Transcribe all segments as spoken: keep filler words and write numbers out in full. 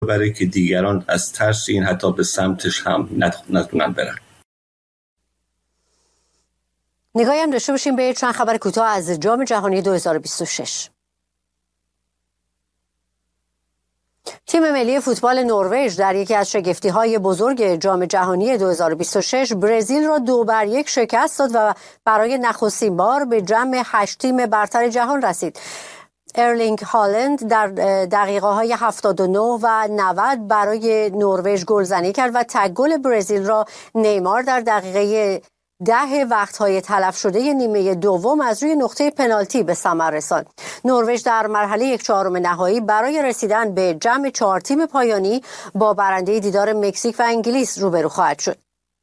برای که دیگران از ترس این حتی به سمتش هم نتونن برن. نگاهی هم داشته باشیم به چند خبر کوتاه از جام جهانی دو هزار و بیست و شش. تیم ملی فوتبال نروژ در یکی از شگفتی‌های بزرگ جام جهانی دو هزار و بیست و شش برزیل را دو بر یک شکست داد و برای نخستین بار به جمع هشت تیم برتر جهان رسید. ارلینگ هالند در دقیقه های هفتاد و نه و نود برای نروژ گلزنی کرد و تگ گل برزیل را نیمار در دقیقه ده وقت‌های تلف شده نیمه دوم از روی نقطه پنالتی به ثمر رساند. نروژ در مرحله یک چهارم نهایی برای رسیدن به جمع چهار تیم پایانی با برنده دیدار مکزیک و انگلیس روبرو خواهد شد.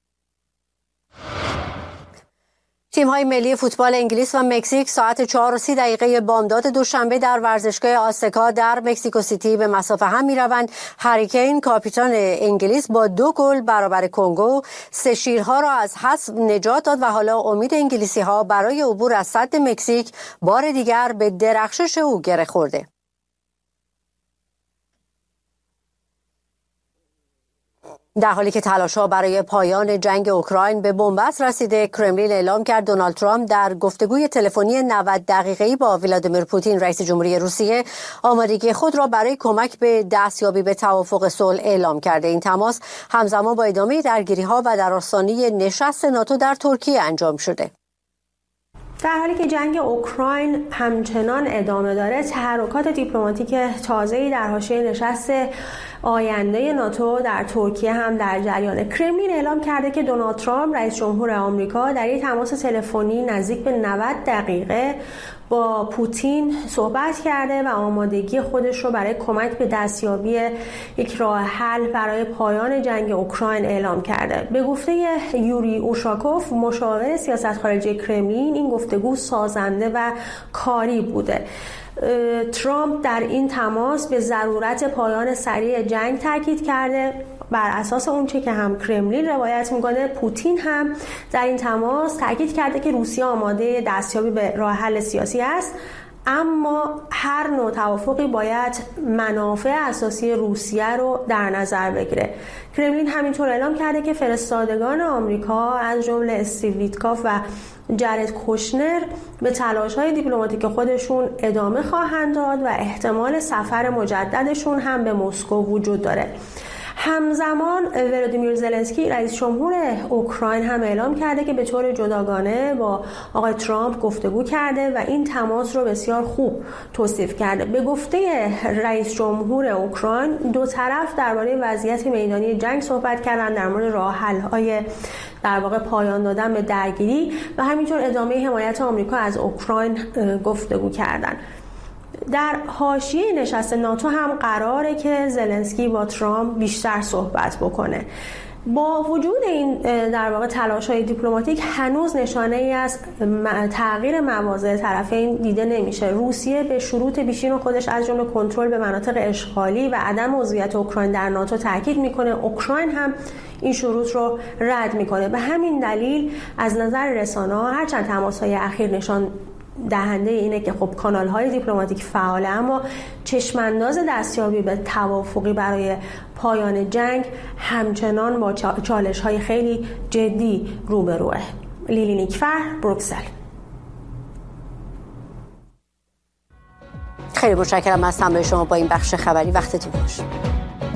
تیم‌های ملی فوتبال انگلیس و مکزیک ساعت چهار و سی دقیقه بامداد دوشنبه در ورزشگاه آزتکا در مکزیکو سیتی به مسافه هم می‌روند. هری کین کاپیتان انگلیس با دو گل برابر کنگو سه شیرها را از حذف نجات داد و حالا امید انگلیسی‌ها برای عبور از سد مکزیک بار دیگر به درخشش او گره خورده. در حالی که تلاش‌ها برای پایان جنگ اوکراین به بنبست رسیده، کرملین اعلام کرد دونالد ترامپ در گفتگوی تلفنی نود دقیقه‌ای با ولادیمیر پوتین رئیس جمهوری روسیه آمادگی خود را برای کمک به دستیابی به توافق صلح اعلام کرده. این تماس همزمان با ادامه درگیری‌ها و در آستانه نشست ناتو در ترکیه انجام شده. در حالی که جنگ اوکراین همچنان ادامه داره، تحرکات دیپلماتیک تازه‌ای در حاشیه نشست آینده ناتو در ترکیه هم در جریانه. کرملین اعلام کرده که دونالد ترامپ رئیس جمهور آمریکا در یک تماس تلفنی نزدیک به نود دقیقه با پوتین صحبت کرده و آمادگی خودش رو برای کمک به دستیابی یک راه حل برای پایان جنگ اوکراین اعلام کرده. به گفته یوری اوشاکوف مشاور سیاست خارجی کرملین، این گفتگو سازنده و کاری بوده. ترامپ در این تماس به ضرورت پایان سریع جنگ تاکید کرده. بر اساس اون چه که هم کرملین روایت میکنه، پوتین هم در این تماس تاکید کرده که روسیه آماده دستیابی به راه حل سیاسی است، اما هر نوع توافقی باید منافع اساسی روسیه رو در نظر بگیره. کرملین همینطور اعلام کرده که فرستادگان آمریکا از جمله استیو ویتکاف و جرد کوشنر به تلاش‌های دیپلماتیک خودشون ادامه خواهند داد و احتمال سفر مجددشون هم به مسکو وجود داره. همزمان ولادیمیر زلنسکی رئیس جمهور اوکراین هم اعلام کرده که به طور جداگانه با آقای ترامپ گفتگو کرده و این تماس رو بسیار خوب توصیف کرده. به گفته رئیس جمهور اوکراین، دو طرف درباره وضعیت میدانی جنگ صحبت کردن، در مورد راه حل‌های در واقع پایان دادن به درگیری و همینطور ادامه حمایت آمریکا از اوکراین گفتگو کردن. در حاشیه نشست ناتو هم قراره که زلنسکی با ترامپ بیشتر صحبت بکنه. با وجود این در واقع تلاش‌های دیپلماتیک هنوز نشانه‌ای از تغییر مواضع طرفین دیده نمیشه. روسیه به شروط پیشین خودش از جمله کنترل به مناطق اشغالی و عدم عضویت اوکراین در ناتو تاکید میکنه. اوکراین هم این شروط رو رد میکنه. به همین دلیل از نظر رسانه‌ها هرچند تماس‌های اخیر نشان دهنده اینه که خب کانال‌های دیپلماتیک فعاله، اما چشمانداز دستیابی به توافقی برای پایان جنگ همچنان با چالش‌های خیلی جدی روبروه. لیلی نیکفر، بروکسل. خیلی متشکرم از همراه شما با این بخش خبری. وقتتون خوش.